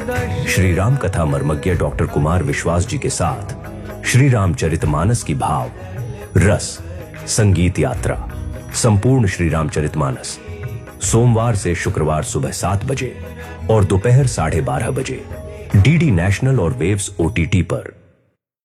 श्री राम कथा मर्मज्ञ डॉक्टर कुमार विश्वास जी के साथ श्री रामचरितमानस की भाव रस संगीत यात्रा संपूर्ण श्री रामचरितमानस सोमवार से शुक्रवार सुबह 7 बजे और दोपहर 12:30 बजे डीडी नेशनल और वेव्स ओटीटी पर।